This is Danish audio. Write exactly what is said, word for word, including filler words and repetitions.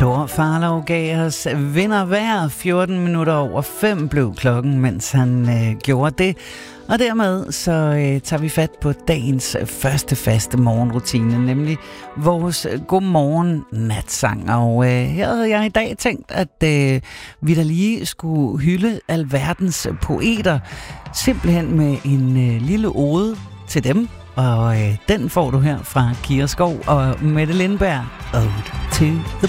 Dor Farlow gav os vinder hver. fjorten minutter over fem blev klokken, mens han øh, gjorde det. Og dermed så øh, tager vi fat på dagens første faste morgenrutine, nemlig vores godmorgen natsang. Og øh, her havde jeg i dag tænkt, at øh, vi da lige skulle hylde alverdens poeter, simpelthen med en øh, lille ode til dem. Og øh, den får du her fra Kira Skov og Mette Lindberg, Ode to the